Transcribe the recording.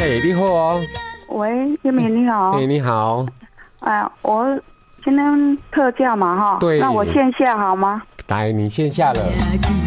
你好哦。 喂，叶明你好。 你好。 我今天特价嘛哈， 对， 那我线下好吗？ 来，你线下了。